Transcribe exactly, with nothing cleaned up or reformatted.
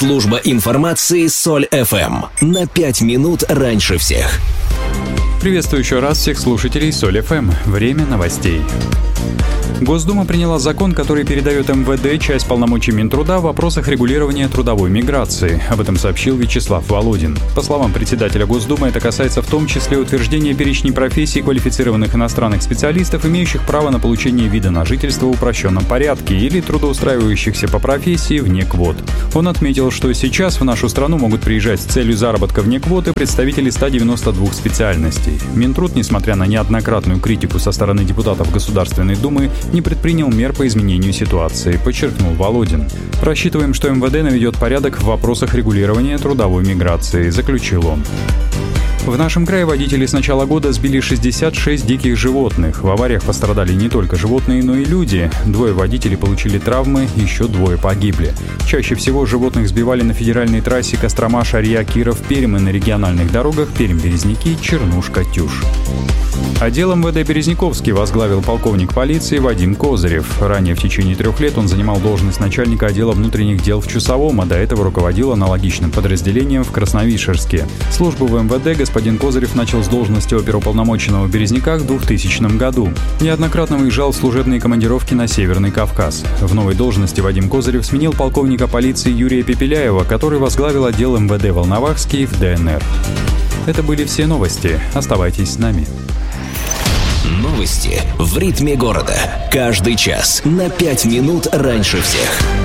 Служба информации Соль эф эм. На пять минут раньше всех. Приветствую еще раз всех слушателей Соль эф эм. Время новостей. Госдума приняла закон, который передает эм вэ дэ часть полномочий Минтруда в вопросах регулирования трудовой миграции. Об этом сообщил Вячеслав Володин. По словам председателя Госдумы, это касается в том числе утверждения перечней профессий квалифицированных иностранных специалистов, имеющих право на получение вида на жительство в упрощенном порядке или трудоустраивающихся по профессии вне квот. Он отметил, что сейчас в нашу страну могут приезжать с целью заработка вне квоты представители ста девяноста двух специальностей. Минтруд, несмотря на неоднократную критику со стороны депутатов Государственной Думы, не предпринял мер по изменению ситуации, подчеркнул Володин. «Рассчитываем, что эм вэ дэ наведет порядок в вопросах регулирования трудовой миграции», заключил он. В нашем крае водители с начала года сбили шестьдесят шесть диких животных. В авариях пострадали не только животные, но и люди. Двое водителей получили травмы, еще двое погибли. Чаще всего животных сбивали на федеральной трассе Кострома, Шарья, Киров, Пермь и на региональных дорогах Пермь-Березники, Чернушка-Тюш. Отдел эм вэ дэ Березниковский возглавил полковник полиции Вадим Козырев. Ранее в течение трех лет он занимал должность начальника отдела внутренних дел в Чусовом, а до этого руководил аналогичным подразделением в Красновишерске. Службу в эм вэ дэ господин Козырев начал с должности оперуполномоченного в Березниках в двухтысячном году. Неоднократно выезжал в служебные командировки на Северный Кавказ. В новой должности Вадим Козырев сменил полковника полиции Юрия Пепеляева, который возглавил отдел эм вэ дэ Волновахский в дэ эн эр. Это были все новости. Оставайтесь с нами. Новости в ритме города. Каждый час на пять минут раньше всех.